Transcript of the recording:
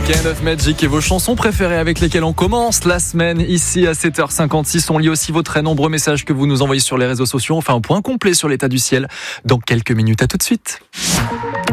Weekend of Magic et vos chansons préférées avec lesquelles on commence la semaine ici à 7h56. On lit aussi vos très nombreux messages que vous nous envoyez sur les réseaux sociaux. On fait un point complet sur l'état du ciel dans quelques minutes. À tout de suite.